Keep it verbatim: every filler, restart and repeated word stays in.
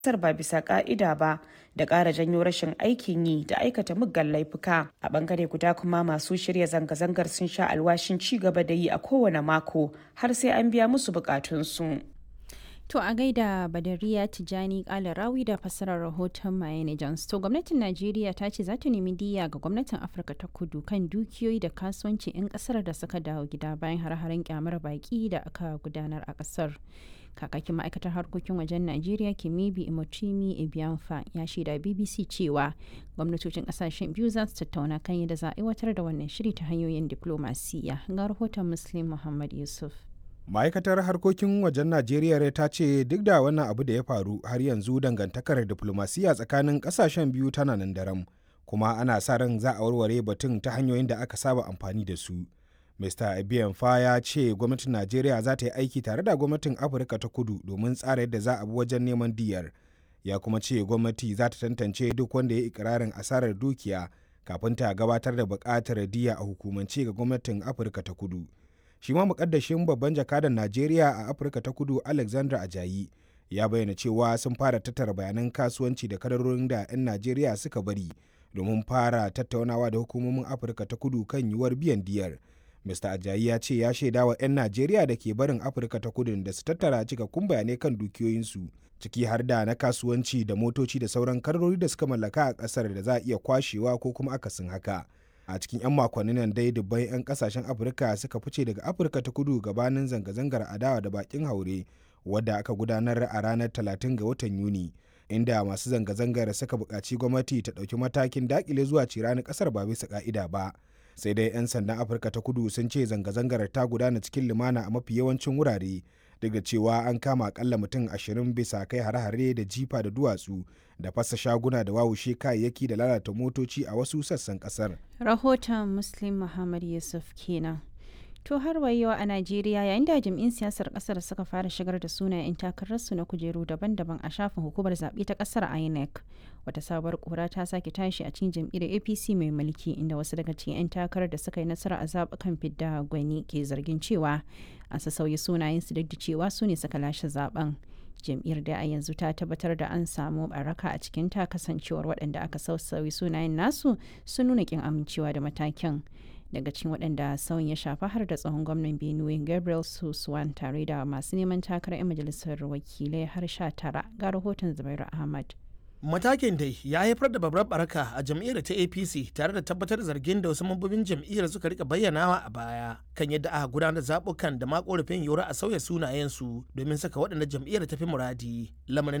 kasar ba bisa ka'ida ba da ƙara janyo rashin aikin yi da aikata muggan laifuka. A bangare guda kuma masu shirya zanga-zangar sun sha alwashin ci gaba da yi a kowane mako har sai an biya musu bukatunsu. To a gaida Badariya Tijani Kalarawi da fassarar rahoton Mayene Jones. To gwamnatin Najeriya ta ce za ta nemi diyya ga gwamnatin Afirka ta Kudu kan dukiyoyi da kasuwanci 'yan kasar da suka dawo gida bayan har-haren kyamar baki da aka gudanar a kasar. Kakakin ma'aikatar harkokin wajen Najeriya Kemibi Imotimi Ebianfa ya shaida B B C cewa gwamnatocin kasashen biyu za su tattauna kan yadda za a aiwatar da wannan shiri ta hanyoyin diplomasiya. Ga rahoton Muslim Muhammad Yusuf. Ma'aikatar harkokin wajen Najeriya ta ce duk da wannan abu da ya faru har yanzu dangantakar diplomasiya tsakanin kasashen biyu tana nan daram, kuma ana sa ran za a warware batun ta hanyoyin da aka saba amfani da su. Mista Ebianfa ya ce gwamnatin Najeriya za ta yi aiki tare da gwamnatin Afirka ta Kudu domin tsara yadda za a bi wajen neman diyyar. Ya kuma ce gwamnati za ta tantance duk wanda ya yi ikirarin asarar dukiya kafin ta gabatar da buƙatar diyya a hukumance ga gwamnatin Afirka ta Kudu. Shi ma mukaddashin babban jakadan Najeriya a Afirka ta Kudu Alexander Ajayi ya bayyana cewa sun fara tattara bayanan kasuwanci da kadarorin da 'yan Najeriya suka bari domin fara tattaunawa da hukumomin Afirka ta Kudu kan yiwuwar biyan diyar. Mista Ajayi ya ce ya shaida wa 'yan Najeriya da ke barin Afirka ta Kudu da su tattara cikakkun bayanai kan dukiyoyinsu, ciki har da na kasuwanci da motoci da sauran kadarori da suka mallaka a ƙasar da za a iya kwashewa ko kuma akasin haka. A cikin 'yan makonnin nan dai dubban 'yan kasashen Afirka suka fice daga Afirka ta Kudu gabanin zanga-zangar adawa da bakin haure wadda aka gudanar a ranar talatin ga watan Yuni, inda masu zanga-zangar suka buƙaci gwamnati ta ɗauki matakin daƙile zuwa cirani ƙasar ba bisa ƙa'ida ba. Sai dai 'yan sandan Afirka ta Kudu sun ce zanga-zangar ta gudana cikin lumana a mafi yawancin wurare, duk da cewa an kama akalla mutum ashirin bisa kai hare-hare da jifa da duwatsu da fasa shaguna da wawushe kayayyaki da lalata motoci a wasu sassan kasar. Rahoton Muslim Muhammad Yusuf kenan. To har wayewa a Najeriya yayin da jami'in siyasar kasar suka fara shigar da sunayen takararsu na kujeru daban-daban a shafin hukumar zaɓe ta kasar I N E C. Wata sabuwar kura ta sake tashi a cikin jam'iyyar A P C mai mulki inda wasu daga cikin 'yan takarar da suka yi nasara a zaɓukan fidda gwani ke zargin cewa an sassauya sunayensu duk da cewa su ne suka lashe zaben. Jam'iyyar da a yanzu ta tabbatar da an samu baraka a cikin ta kasancewar waɗanda aka sassauya sunayen nasu sun nuna kin amincewa da matakin. Daga cikin waɗanda sauyin ya shafa har da tsohon gwamnan Benue Gabriel Suswan tare da masu neman takarar 'yan majalisar wakilai har sha tara, ga rahoton Zubairu Ahmad. Matakin dai ya haifar da babbar baraka a jam'iyyar ta A P C tare da tabbatar da zargin da wasu mambobin jam'iyyar suka rika bayyanawa a baya kan yadda aka gudanar zabukan da ma korafin yiwuwar a sauya sunayensu domin saka waɗanda jam'iyyar ta fi muradi, lamarin